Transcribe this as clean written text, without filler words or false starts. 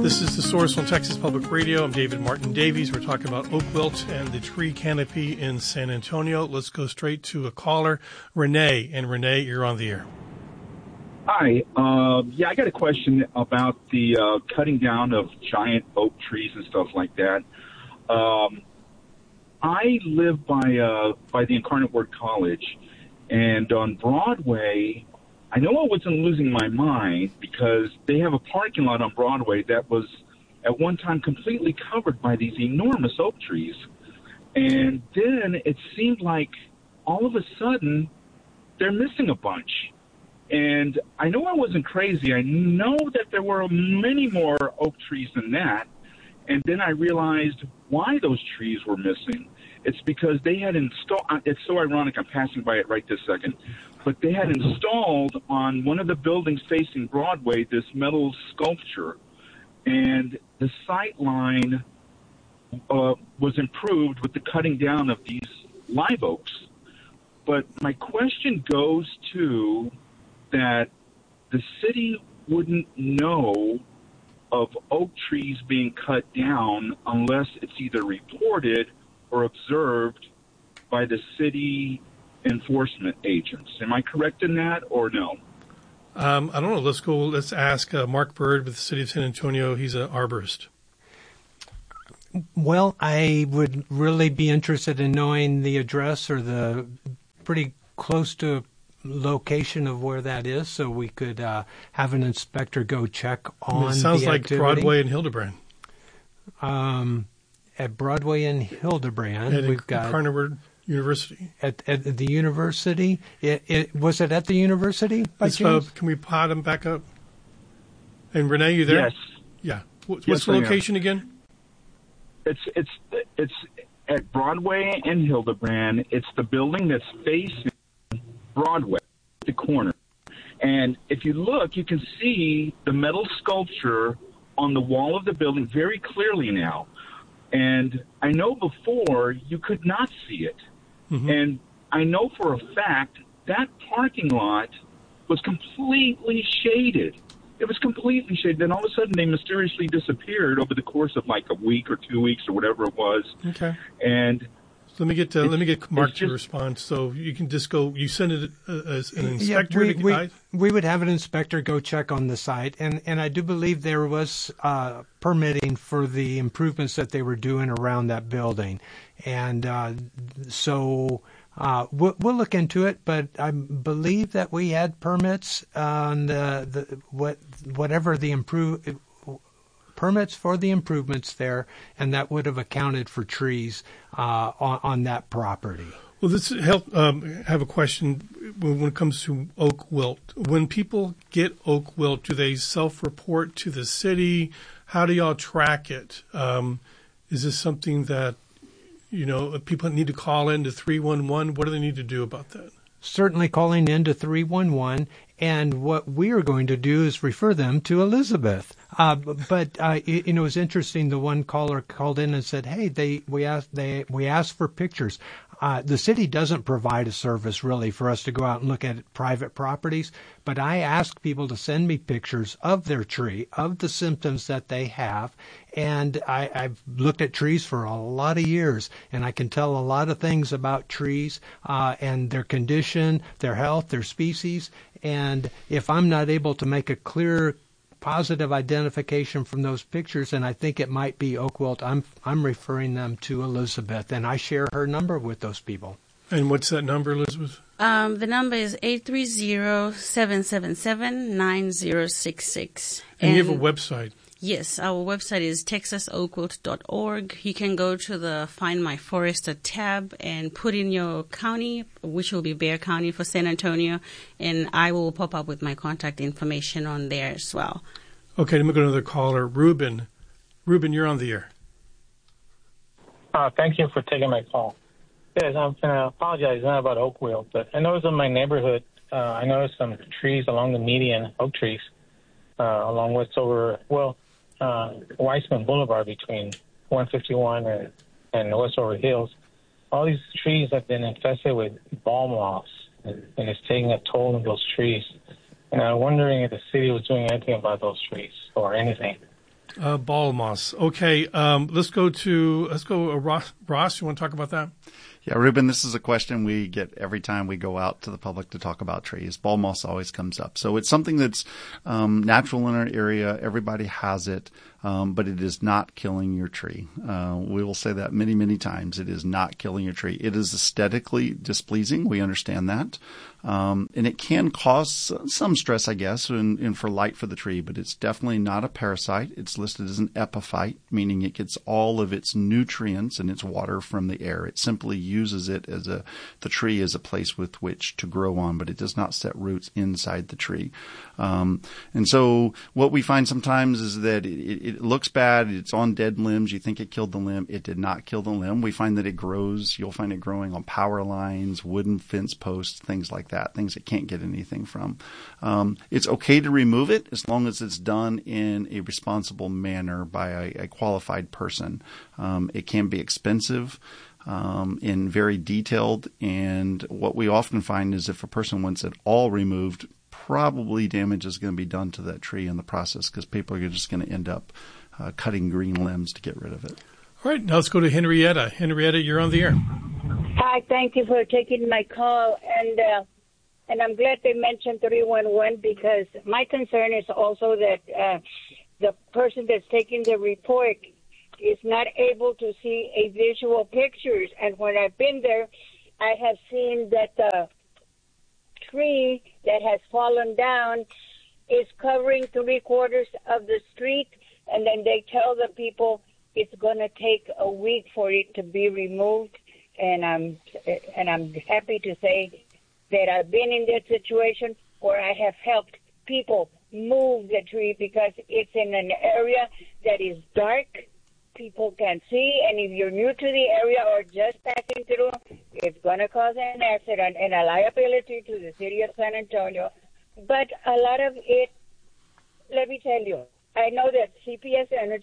This is The Source on Texas Public Radio. I'm David Martin Davies. We're talking about oak wilt and the tree canopy in San Antonio. Let's go straight to a caller, Renee. And Renee, you're on the air. Hi. I got a question about the cutting down of giant oak trees and stuff like that. I live by the Incarnate Word College, and on Broadway, I know I wasn't losing my mind because they have a parking lot on Broadway that was at one time completely covered by these enormous oak trees. And then it seemed like all of a sudden they're missing a bunch. And I know I wasn't crazy. I know that there were many more oak trees than that. And then I realized why those trees were missing. It's because they had installed, it's so ironic, I'm passing by it right this second, but they had installed on one of the buildings facing Broadway this metal sculpture, and the sight line was improved with the cutting down of these live oaks. But my question goes to that the city wouldn't know of oak trees being cut down unless it's either reported or observed by the city enforcement agents. Am I correct in that or no? I don't know. Let's ask Mark Bird with the City of San Antonio. He's an arborist. Well, I would really be interested in knowing the address or the pretty close to location of where that is, so we could have an inspector go check on. It sounds the like activity. Broadway and Hildebrand. At Broadway and Hildebrand, we've got Incarnate University. At the university. Was it at the university? By chance? Can we pot him back up? And Renee, you there? Yes. Yeah. What's the location again? It's at Broadway and Hildebrand. It's the building that's facing Broadway, the corner. And if you look, you can see the metal sculpture on the wall of the building very clearly now. And I know before you could not see it. Mm-hmm. And I know for a fact that parking lot was completely shaded. It was completely shaded. Then all of a sudden they mysteriously disappeared over the course of like a week or 2 weeks or whatever it was. Okay. And let me get Mark to respond. So you can just go. You send it as an inspector. We would have an inspector go check on the site, and I do believe there was permitting for the improvements that they were doing around that building, and so we'll look into it. But I believe that we had permits on permits for the improvements there, and that would have accounted for trees on that property. Well, this have a question when it comes to oak wilt. When people get oak wilt, do they self-report to the city? How do y'all track it? Is this something that people need to call in to 311? What do they need to do about that? Certainly calling in to 311, and what we are going to do is refer them to Elizabeth. But it was interesting. The one caller called in and said, "Hey, we asked for pictures." The city doesn't provide a service really for us to go out and look at private properties, but I ask people to send me pictures of their tree, of the symptoms that they have, and I've looked at trees for a lot of years, and I can tell a lot of things about trees and their condition, their health, their species, and if I'm not able to make a clear positive identification from those pictures, and I think it might be oak wilt, I'm referring them to Elizabeth, and I share her number with those people. And what's that number, Elizabeth? The number is 830-777-9066. And you have a website. Yes, our website is texasoakwilt.org. You can go to the Find My Forester tab and put in your county, which will be Bexar County for San Antonio, and I will pop up with my contact information on there as well. Okay, let me go to another caller. Ruben, you're on the air. Thank you for taking my call. Yes, I'm going to apologize, not about oak wilt, but I noticed in my neighborhood, I noticed some trees along the median, oak trees, along Weissman Boulevard between 151 and Westover Hills. All these trees have been infested with ball moths, and it's taking a toll on those trees. And I'm wondering if the city was doing anything about those trees or anything. Ball moss. Okay, let's go. Ross, you want to talk about that? Yeah, Ruben, this is a question we get every time we go out to the public to talk about trees. Ball moss always comes up. So it's something that's natural in our area. Everybody has it, but it is not killing your tree. We will say that many, many times. It is not killing your tree. It is aesthetically displeasing. We understand that. And it can cause some stress, I guess, and for light for the tree, but it's definitely not a parasite. It's listed as an epiphyte, meaning it gets all of its nutrients and its water from the air. It simply uses it as the tree as a place with which to grow on, but it does not set roots inside the tree. And so what we find sometimes is that it looks bad. It's on dead limbs. You think it killed the limb. It did not kill the limb. We find that it grows. You'll find it growing on power lines, wooden fence posts, things like that, things it can't get anything from. It's okay to remove it as long as it's done in a responsible manner by a qualified person. It can be expensive and very detailed, and what we often find is if a person wants it all removed, probably damage is going to be done to that tree in the process because people are just going to end up cutting green limbs to get rid of it. All right, now let's go to Henrietta. Henrietta, you're on the air. Hi, thank you for taking my call, and I'm glad they mentioned 311 because my concern is also that the person that's taking the report is not able to see a visual pictures. And when I've been there, I have seen that the tree that has fallen down is covering 3/4 of the street, and then they tell the people it's going to take a week for it to be removed. And I'm happy to say that I've been in that situation where I have helped people move the tree because it's in an area that is dark. People can see, and if you're new to the area or just passing through, it's going to cause an accident and a liability to the city of San Antonio. But a lot of it, let me tell you, I know that CPS Energy